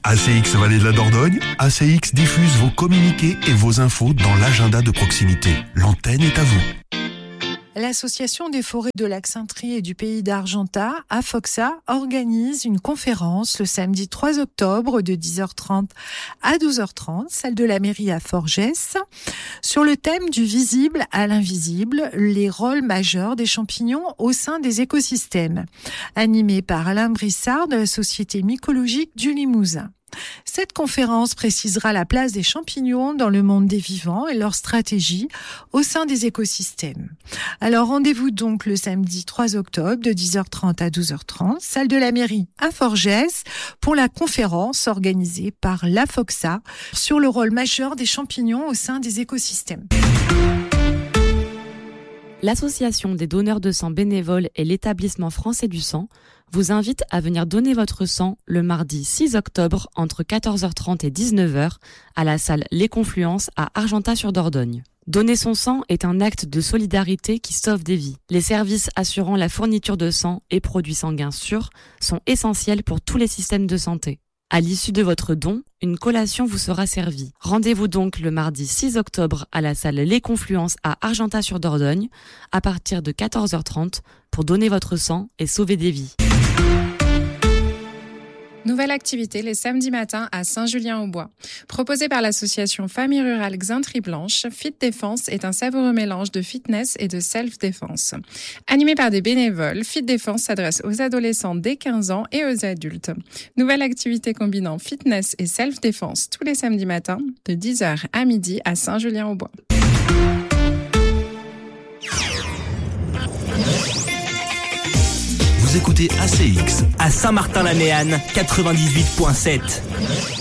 ACX Vallée de la Dordogne, ACX diffuse vos communiqués et vos infos dans l'agenda de proximité. L'antenne est à vous. L'Association des forêts de Lac-Saint-Thry et du Pays d'Argentat, AFOXA, organise une conférence le samedi 3 octobre de 10h30 à 12h30, salle de la mairie à Forgès, sur le thème du visible à l'invisible, les rôles majeurs des champignons au sein des écosystèmes, animé par Alain Brissard de la Société mycologique du Limousin. Cette conférence précisera la place des champignons dans le monde des vivants et leur stratégie au sein des écosystèmes. Alors rendez-vous donc le samedi 3 octobre de 10h30 à 12h30, salle de la mairie à Forgès, pour la conférence organisée par l'AFOXA sur le rôle majeur des champignons au sein des écosystèmes. L'Association des donneurs de sang bénévoles et l'Établissement français du sang vous invite à venir donner votre sang le mardi 6 octobre entre 14h30 et 19h à la salle Les Confluences à Argentat-sur-Dordogne. Donner son sang est un acte de solidarité qui sauve des vies. Les services assurant la fourniture de sang et produits sanguins sûrs sont essentiels pour tous les systèmes de santé. À l'issue de votre don, une collation vous sera servie. Rendez-vous donc le mardi 6 octobre à la salle Les Confluences à Argentat-sur-Dordogne à partir de 14h30 pour donner votre sang et sauver des vies. Nouvelle activité les samedis matins à Saint-Julien-au-Bois. Proposée par l'association Famille Rurale Xintry Blanche, Fit Défense est un savoureux mélange de fitness et de self-défense. Animé par des bénévoles, Fit Défense s'adresse aux adolescents dès 15 ans et aux adultes. Nouvelle activité combinant fitness et self-défense tous les samedis matins de 10h à midi à Saint-Julien-au-Bois. Vous écoutez ACX à Saint-Martin-la-Méanne 98.7.